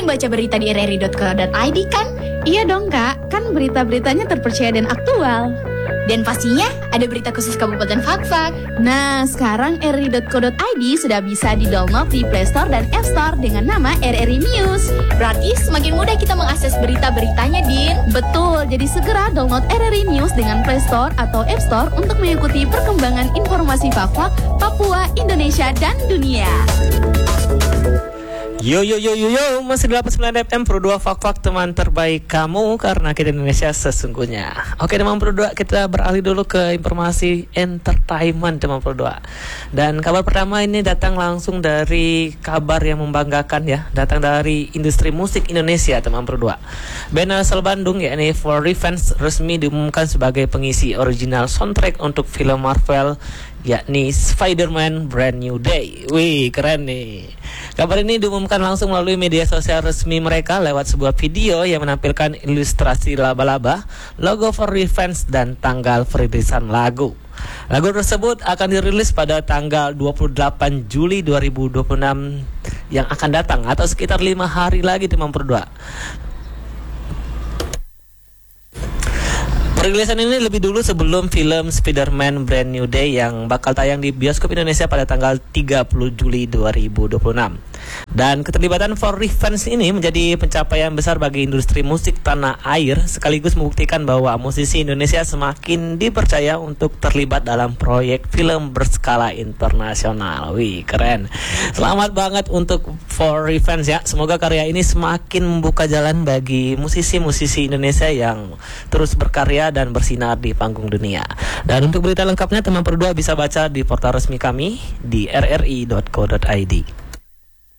sering baca berita di rri.co.id kan? Iya dong kak, kan berita-beritanya terpercaya dan aktual. Dan pastinya ada berita khusus Kabupaten Fakfak. Nah, sekarang rri.co.id sudah bisa di-download di Play Store dan App Store dengan nama RRI News. Berarti semakin mudah kita mengakses berita-beritanya, Din. Betul, jadi segera download RRI News dengan Play Store atau App Store untuk mengikuti perkembangan informasi Fakfak, Papua, Indonesia, dan dunia. Yo, masih 89 FM Pro 2 Fak-Fak, teman terbaik kamu karena kita Indonesia sesungguhnya. Oke teman Pro 2, kita beralih dulu ke informasi entertainment teman Pro 2. Dan kabar pertama ini datang langsung dari kabar yang membanggakan ya, datang dari industri musik Indonesia teman Pro 2. Band asal Bandung yakni For Revenge resmi diumumkan sebagai pengisi original soundtrack untuk film Marvel yakni Spider-Man Brand New Day. Wih, keren nih. Kabar ini diumumkan langsung melalui media sosial resmi mereka lewat sebuah video yang menampilkan ilustrasi laba-laba, logo For Revenge dan tanggal perilisan lagu. Lagu tersebut akan dirilis pada tanggal 28 Juli 2026 yang akan datang atau sekitar 5 hari lagi teman berdua. Perilisan ini lebih dulu sebelum film Spider-Man Brand New Day yang bakal tayang di bioskop Indonesia pada tanggal 30 Juli 2026. Dan keterlibatan For Revenge ini menjadi pencapaian besar bagi industri musik tanah air, sekaligus membuktikan bahwa musisi Indonesia semakin dipercaya untuk terlibat dalam proyek film berskala internasional. Wih, keren. Selamat banget untuk For Revenge ya. Semoga karya ini semakin membuka jalan bagi musisi-musisi Indonesia yang terus berkarya dan bersinar di panggung dunia. Dan untuk berita lengkapnya teman berdua bisa baca di portal resmi kami di rri.co.id.